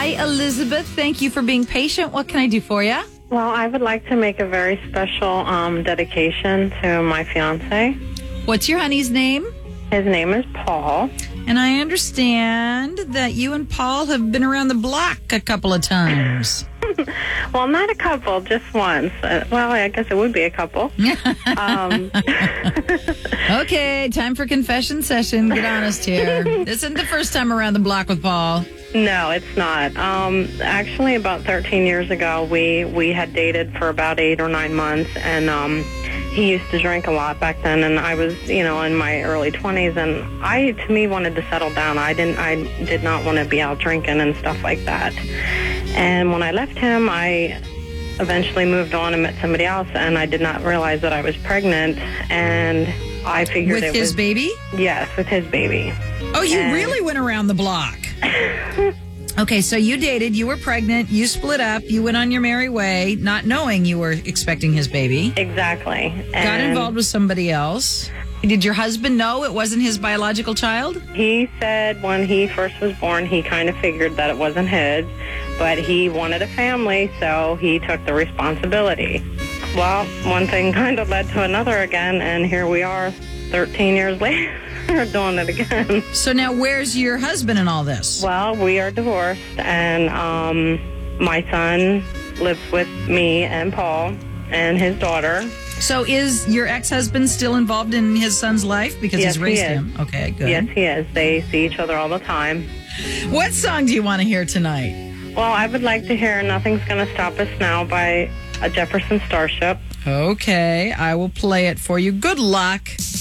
Hi, Elizabeth. Thank you for being patient. What can I do for you? Well, I would like to make a very special dedication to my fiance. What's your honey's name? His name is Paul. And I understand that you and Paul have been around the block a couple of times. Well, not a couple, just once. Well, I guess it would be a couple. Okay, time for confession session. Get honest here. This isn't the first time around the block with Paul. No, it's not. Actually, about 13 years ago, we had dated for about 8 or 9 months, and he used to drink a lot back then, and I was, in my early 20s, and I, to me, wanted to settle down. I did not want to be out drinking and stuff like that. And when I left him, I eventually moved on and met somebody else, and I did not realize that I was pregnant, and I figured with his baby? Yes, with his baby. Oh, you really went around the block. Okay, so you dated, you were pregnant, you split up, you went on your merry way, not knowing you were expecting his baby. Exactly. Got involved with somebody else. Did your husband know it wasn't his biological child? He said when he first was born, he kind of figured that it wasn't his, but he wanted a family, so he took the responsibility. Well, one thing kind of led to another again, and here we are 13 years later. We're doing it again. So now where's your husband in all this? Well, we are divorced, and my son lives with me and Paul and his daughter. So is your ex-husband still involved in his son's life? Because Yes, he's raised he is. him. Okay, good. Yes, he is. They see each other all the time. What song do you want to hear tonight? Well, I would like to hear Nothing's Gonna Stop Us Now by Jefferson Starship. Okay, I will play it for you. Good luck.